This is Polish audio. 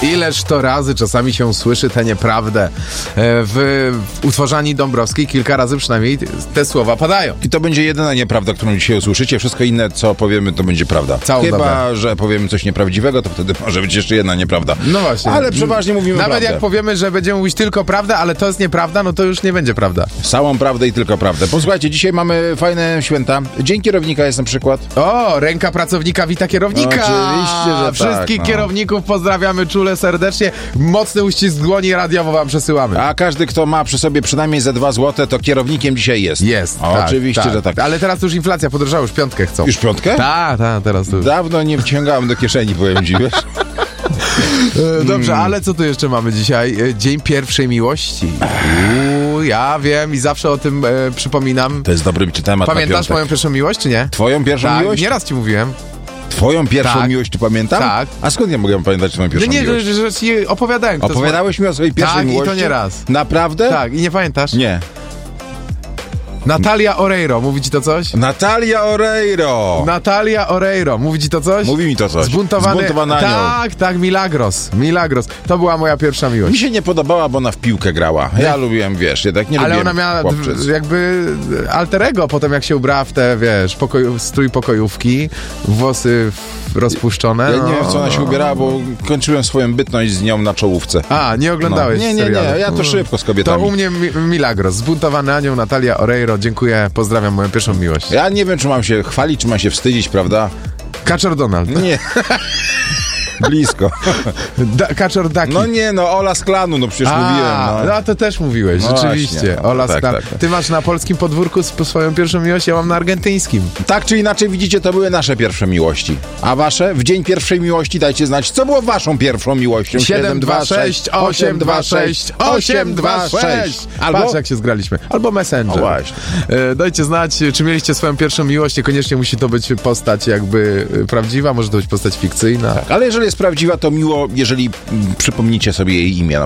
Ileż to razy czasami się słyszy tę nieprawdę. W utworze Ani Dąbrowskiej kilka razy przynajmniej te słowa padają. I to będzie jedyna nieprawda, którą dzisiaj usłyszycie. Wszystko inne, co powiemy, to będzie prawda. Chyba, że powiemy coś nieprawdziwego, to wtedy może być jeszcze jedna nieprawda. No właśnie. Ale przeważnie mówimy Nawet prawdę. jak powiemy, że będziemy mówić tylko prawdę, ale to jest nieprawda, no to już nie będzie prawda. Całą prawdę i tylko prawdę. Posłuchajcie, dzisiaj mamy fajne święta. Dzień kierownika jest na przykład. O, ręka pracownika wita kierownika. Oczywiście, że Wszystkich kierowników pozdrawiamy czule, serdecznie. Mocny uścisk dłoni radiowo wam przesyłamy. A każdy, kto ma przy sobie przynajmniej ze 2 złote, to kierownikiem dzisiaj jest. Jest. Oczywiście, że tak. Ale teraz już inflacja podrożała, już piątkę chcą. Już piątkę? Tak, teraz to już. Dawno nie wciągałem do kieszeni, powiem ci, wiesz? Dobrze, ale co tu jeszcze mamy dzisiaj? Dzień pierwszej miłości. Ja wiem i zawsze o tym przypominam. To jest dobry temat. Pamiętasz moją pierwszą miłość, czy nie? Twoją pierwszą miłość? Nieraz ci mówiłem. Twoją pierwszą miłość, ty pamiętam? Tak. A skąd ja mogę pamiętać twoją pierwszą miłość? że ci opowiadałem. Opowiadałeś mi o swojej pierwszej miłości? Tak, i to nie raz. Naprawdę? Tak, i nie pamiętasz? Nie. Natalia Oreiro, mówi ci to coś? Natalia Oreiro, mówi ci to coś? Mówi mi to coś. Zbuntowany anioł. Tak, Milagros. To była moja pierwsza miłość. Mi się nie podobała, bo ona w piłkę grała. Ja lubiłem, wiesz, jednak nie lubiłem. Ale ona miała chłopczyc. jakby alter ego potem, jak się ubrała w te, wiesz, strój pokojówki, włosy rozpuszczone. Ja nie wiem, w co ona się ubierała, bo kończyłem swoją bytność z nią na czołówce. A, nie oglądałeś serialu. Nie, ja to szybko z kobietami. To u mnie Milagros, zbuntowany anioł, Natalia Oreiro, dziękuję, pozdrawiam moją pierwszą miłość. Ja nie wiem, czy mam się chwalić, czy mam się wstydzić, prawda? Kaczor Donald. Nie. Blisko. Kaczor Daki. No nie, Ola z klanu, przecież mówiłem. No to też mówiłeś, rzeczywiście. Właśnie. Ola z klanu. Tak. Ty masz na polskim podwórku swoją pierwszą miłość, ja mam na argentyńskim. Tak czy inaczej, widzicie, to były nasze pierwsze miłości. A wasze? W dzień pierwszej miłości dajcie znać, co było waszą pierwszą miłością. 726 826 826. Patrz, jak się zgraliśmy. Albo Messenger. O właśnie. Dajcie znać, czy mieliście swoją pierwszą miłość. Niekoniecznie musi to być postać jakby prawdziwa, może to być postać fikcyjna. Tak, ale jeżeli jest prawdziwa, to miło, jeżeli przypomnicie sobie jej imię.